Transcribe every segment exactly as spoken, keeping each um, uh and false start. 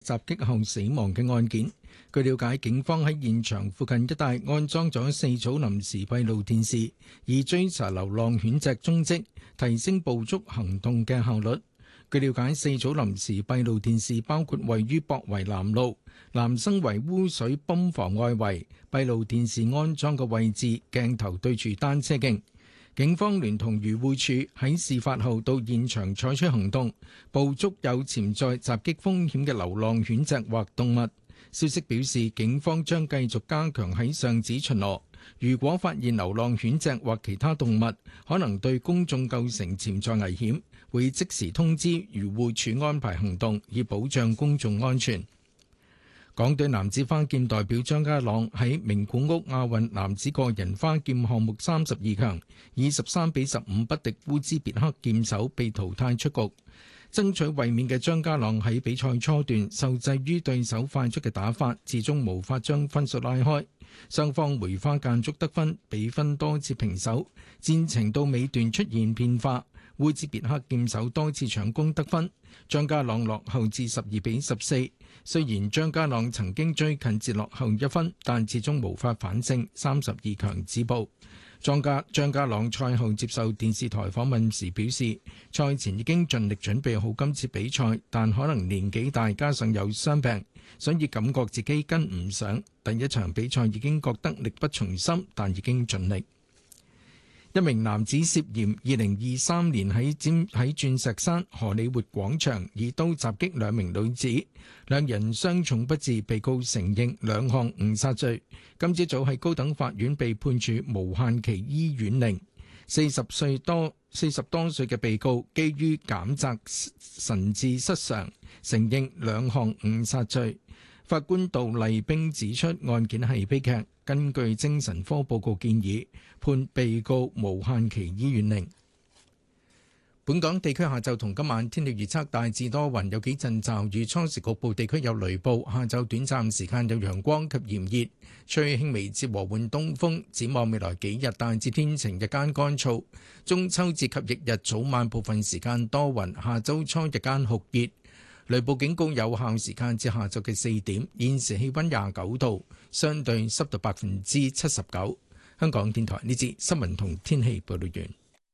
襲擊後死亡嘅案件。據了解，警方喺現場附近一帶安裝咗四組臨時閉路電視，以追查流浪犬隻蹤跡，提升捕捉行動嘅效率。據了解，四組臨時閉路電視包括位於博圍南路南生圍污水泵房外圍閉路電視安裝嘅位置，鏡頭對住單車徑。警方聯同漁護署喺事發後到現場採取行動，捕捉有潛在襲擊風險嘅流浪犬隻或動物。消息表示，警方將繼續加強喺上址巡邏，如果發現流浪犬隻或其他動物可能對公眾構成潛在危險，會即時通知漁護署安排行動，以保障公眾安全。港隊男子花劍代表張家朗喺名古屋亞運男子個人花劍項目三十二強，以十三比十五不敵烏茲別克劍手，被淘汰出局。爭取衛冕嘅張家朗喺比賽初段受制於對手快速嘅打法，至終無法將分數拉開。雙方梅花間竹得分，比分多次平手，戰情到尾段出現變化。烏茲別克劍手多次搶攻得分，張家朗落後至十二比十四。雖然張家朗曾經追近至落後一分，但始終無法反勝，三十二強止步。張家張家朗賽後接受電視台訪問時表示，賽前已經盡力準備好今次比賽，但可能年紀大加上有傷病，所以感覺自己跟唔上。第一場比賽已經覺得力不從心，但已經盡力。一名男子涉嫌二零二三年喺尖喺鑽石山荷里活廣場以刀襲擊兩名女子，兩人傷重不治，被告承認兩項誤殺罪。今朝早喺高等法院被判處無限期醫院令。四十歲多四十多歲嘅被告基於減責神志失常，承認兩項誤殺罪。法官杜麗冰指出，案件係悲劇，根據精神科報告建議，判被告無限期醫院令。本港地區下晝同今晚天氣預測大致多雲，有幾陣驟雨，初時局部地區有雷暴，下晝短暫時間有陽光及炎熱，吹輕微至和緩東風。展望未來幾日大致天晴，日間乾燥。中秋節及翌日早晚部分時間多雲，下週初日間酷熱。雷暴警告有效時間至下晝嘅四點。現時氣溫廿九度，相對濕度百分之七十九。香港電台呢節新聞同天氣報道完。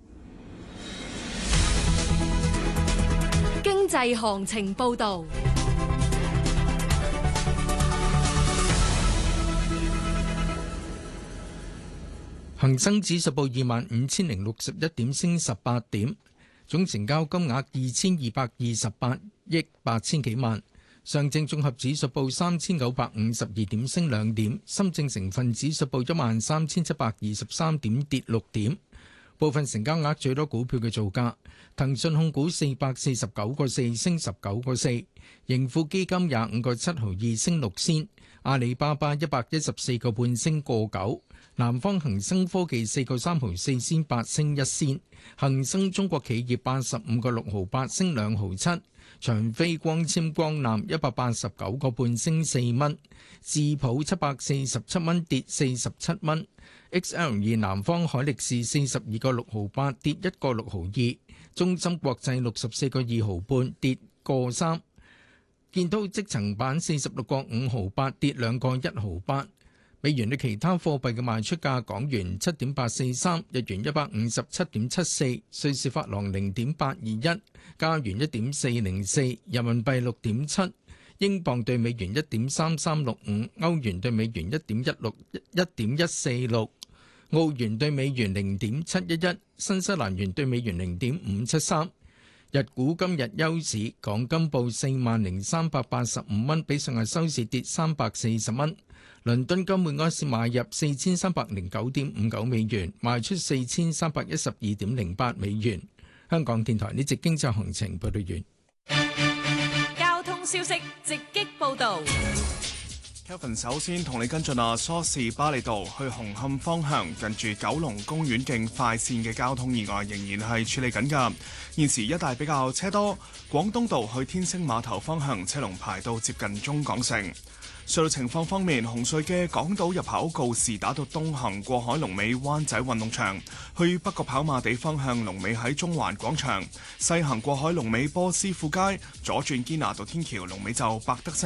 經濟行情報道。 恒生指數報二萬五千零六十一點，升十八點。總成交金額二千二百二十八億八千幾萬。上證綜合指數報三千九百五十二點，升兩點。深證成分指數報一萬三千七百二十三點，跌六點。部分成交額最多股票嘅造價：騰訊控股四百四十九個四，升十九個四；盈富基金廿五個七毫二，升六仙；阿里巴巴一百一十四個半，升個九；南方恒生科技四個三毫四仙八，升一仙；恒生中國企業八十五個六毫八，升兩毫七；長飛光纖光纜一百八十九個半，升四蚊；智普七百四十七蚊，跌四十七蚊。X L 二南方海力士四十二個六毫八，跌一個六毫二；中芯國際六十四個二毫半，跌個三；建滔積層板四十六個五毫八，跌兩個一毫八。美元對其他貨幣嘅賣出價：港元七點八四三，日元一百五十七點七四，瑞士法郎零點八二一，加元一點四零四，人民幣六點七。英鎊對美元一點三三六五，歐元對美元一點一六一點一四六，澳元對美元零點七一一，新西蘭元對美元零點五七三。日股今日休市，港金報四萬零三百八十五蚊，比上日收市跌三百四十蚊。倫敦金每安士買入四千三百零九點五九美元，賣出四千三百一十二點零八美元。香港電台呢節經濟行情報道完。 消息直擊報導。 Kevin 首先同你跟進啊，梳士巴利道去紅磡方向近住九龍公園徑快線嘅交通意外仍然係處理緊㗎，現時一帶比較車多。廣東道去天星碼頭方向車龍排到接近中港城。隧道情況方面，紅隧嘅港島入口告士打道東行過海龍尾灣仔運動場，去北角跑馬地方向龍尾喺中環廣場；西行過海龍尾波斯富街，左轉堅拿道天橋龍尾就百德新